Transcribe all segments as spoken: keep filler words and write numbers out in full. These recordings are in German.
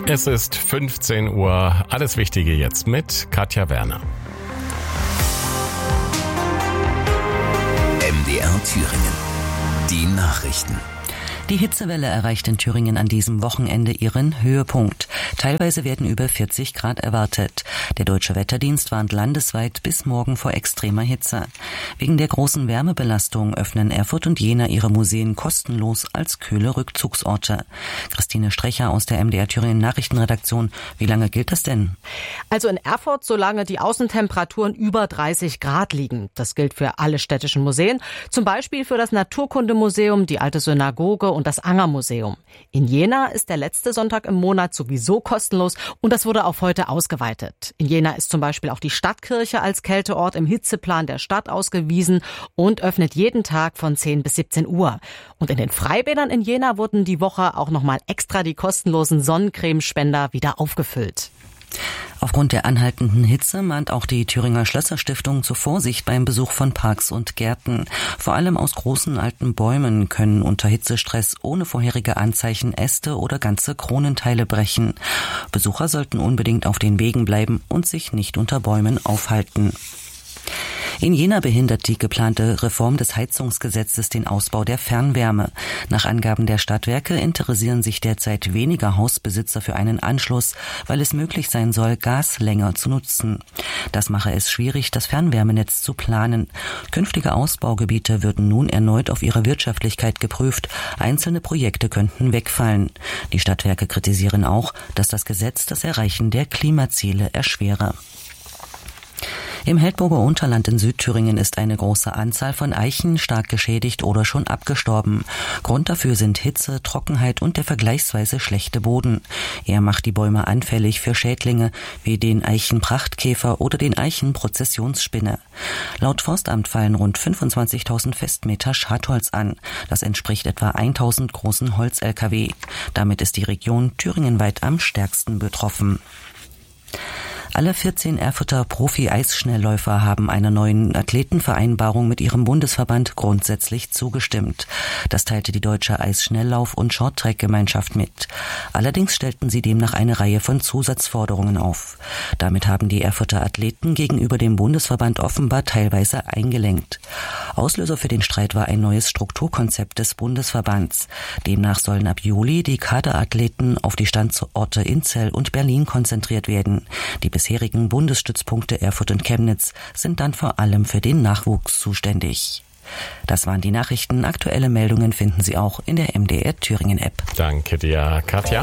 Es ist fünfzehn Uhr. Alles Wichtige jetzt mit Katja Werner. M D R Thüringen. Die Nachrichten. Die Hitzewelle erreicht in Thüringen an diesem Wochenende ihren Höhepunkt. Teilweise werden über vierzig Grad erwartet. Der Deutsche Wetterdienst warnt landesweit bis morgen vor extremer Hitze. Wegen der großen Wärmebelastung öffnen Erfurt und Jena ihre Museen kostenlos als kühle Rückzugsorte. Christine Strecher aus der M D R Thüringen Nachrichtenredaktion. Wie lange gilt das denn? Also in Erfurt, solange die Außentemperaturen über dreißig Grad liegen. Das gilt für alle städtischen Museen, zum Beispiel für das Naturkundemuseum, die Alte Synagoge und das Angermuseum. In Jena ist der letzte Sonntag im Monat sowieso kostenlos und das wurde auf heute ausgeweitet. In Jena ist zum Beispiel auch die Stadtkirche als Kälteort im Hitzeplan der Stadt ausgewiesen und öffnet jeden Tag von zehn bis siebzehn Uhr. Und in den Freibädern in Jena wurden die Woche auch nochmal extra die kostenlosen Sonnencremespender wieder aufgefüllt. Aufgrund der anhaltenden Hitze mahnt auch die Thüringer Schlösserstiftung zur Vorsicht beim Besuch von Parks und Gärten. Vor allem aus großen alten Bäumen können unter Hitzestress ohne vorherige Anzeichen Äste oder ganze Kronenteile brechen. Besucher sollten unbedingt auf den Wegen bleiben und sich nicht unter Bäumen aufhalten. In Jena behindert die geplante Reform des Heizungsgesetzes den Ausbau der Fernwärme. Nach Angaben der Stadtwerke interessieren sich derzeit weniger Hausbesitzer für einen Anschluss, weil es möglich sein soll, Gas länger zu nutzen. Das mache es schwierig, das Fernwärmenetz zu planen. Künftige Ausbaugebiete würden nun erneut auf ihre Wirtschaftlichkeit geprüft. Einzelne Projekte könnten wegfallen. Die Stadtwerke kritisieren auch, dass das Gesetz das Erreichen der Klimaziele erschwere. Im Heldburger Unterland in Südthüringen ist eine große Anzahl von Eichen stark geschädigt oder schon abgestorben. Grund dafür sind Hitze, Trockenheit und der vergleichsweise schlechte Boden. Er macht die Bäume anfällig für Schädlinge wie den Eichenprachtkäfer oder den Eichenprozessionsspinne. Laut Forstamt fallen rund fünfundzwanzigtausend Festmeter Schadholz an. Das entspricht etwa tausend großen Holz-L K W. Damit ist die Region thüringenweit am stärksten betroffen. Alle vierzehn Erfurter Profi-Eisschnellläufer haben einer neuen Athletenvereinbarung mit ihrem Bundesverband grundsätzlich zugestimmt. Das teilte die Deutsche Eisschnelllauf- und Shorttrack-Gemeinschaft mit. Allerdings stellten sie demnach eine Reihe von Zusatzforderungen auf. Damit haben die Erfurter Athleten gegenüber dem Bundesverband offenbar teilweise eingelenkt. Auslöser für den Streit war ein neues Strukturkonzept des Bundesverbands. Demnach sollen ab Juli die Kaderathleten auf die Standorte in Zell und Berlin konzentriert werden. Die bisherigen Bundesstützpunkte Erfurt und Chemnitz sind dann vor allem für den Nachwuchs zuständig. Das waren die Nachrichten. Aktuelle Meldungen finden Sie auch in der M D R Thüringen App. Danke dir, Katja.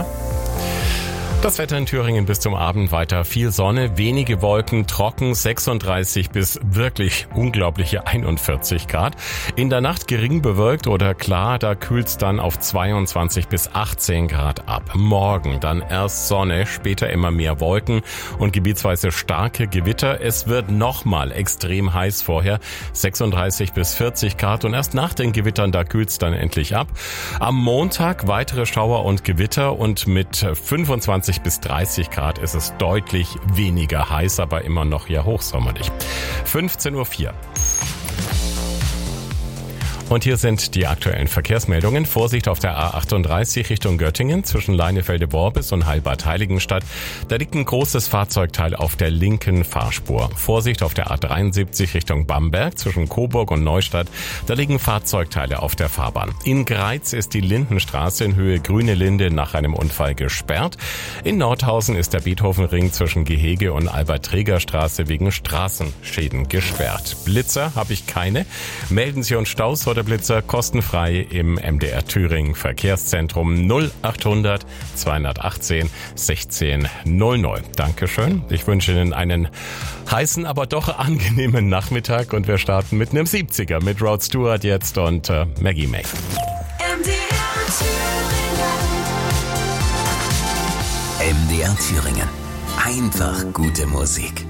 Das Wetter in Thüringen bis zum Abend weiter viel Sonne, wenige Wolken, trocken, sechsunddreißig bis wirklich unglaubliche einundvierzig Grad. In der Nacht gering bewölkt oder klar, da kühlt es dann auf zweiundzwanzig bis achtzehn Grad ab. Morgen dann erst Sonne, später immer mehr Wolken und gebietsweise starke Gewitter. Es wird nochmal extrem heiß vorher, sechsunddreißig bis vierzig Grad und erst nach den Gewittern, da kühlt es dann endlich ab. Am Montag weitere Schauer und Gewitter und mit fünfundzwanzig bis dreißig Grad ist es deutlich weniger heiß, aber immer noch ja hochsommerlich. fünfzehn Uhr vier. Und hier sind die aktuellen Verkehrsmeldungen. Vorsicht auf der A achtunddreißig Richtung Göttingen zwischen Leinefelde-Worbis und Heilbad-Heiligenstadt. Da liegt ein großes Fahrzeugteil auf der linken Fahrspur. Vorsicht auf der A dreiundsiebzig Richtung Bamberg zwischen Coburg und Neustadt. Da liegen Fahrzeugteile auf der Fahrbahn. In Greiz ist die Lindenstraße in Höhe Grüne Linde nach einem Unfall gesperrt. In Nordhausen ist der Beethovenring zwischen Gehege und Albert-Träger-Straße wegen Straßenschäden gesperrt. Blitzer habe ich keine. Melden Sie uns Staus oder Blitzer kostenfrei im M D R Thüringen Verkehrszentrum null achthundert zweihundertachtzehn sechzehn null null. Dankeschön. Ich wünsche Ihnen einen heißen, aber doch angenehmen Nachmittag und wir starten mit einem siebziger mit Rod Stewart jetzt und äh, Maggie May. M D R Thüringen. M D R Thüringen. Einfach gute Musik.